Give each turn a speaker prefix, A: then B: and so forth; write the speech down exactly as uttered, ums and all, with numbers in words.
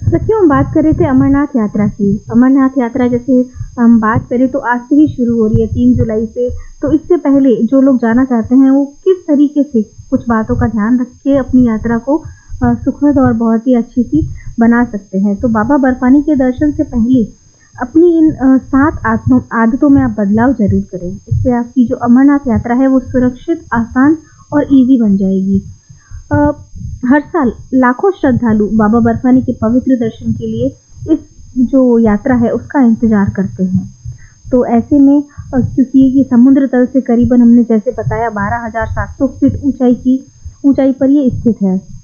A: सखियों, हम बात कर रहे थे अमरनाथ यात्रा की। अमरनाथ यात्रा जैसे हम बात करें तो आज से ही शुरू हो रही है तीन जुलाई से। तो इससे पहले जो लोग जाना चाहते हैं वो किस तरीके से कुछ बातों का ध्यान रख के अपनी यात्रा को अ, सुखद और बहुत ही अच्छी-सी बना सकते हैं। तो बाबा बर्फानी के दर्शन से पहले अपनी इन अ, सात आत्मों आदतों में आप बदलाव ज़रूर करें। इससे आपकी जो अमरनाथ यात्रा है वो सुरक्षित, आसान और ईज़ी बन जाएगी। अ, हर साल लाखों श्रद्धालु बाबा बर्फानी के पवित्र दर्शन के लिए इस जो यात्रा है उसका इंतजार करते हैं। तो ऐसे में अ, क्योंकि ये समुद्र तल से करीबन हमने जैसे बताया बारह हज़ार सात सौ फीट ऊंचाई की ऊंचाई पर ये स्थित है।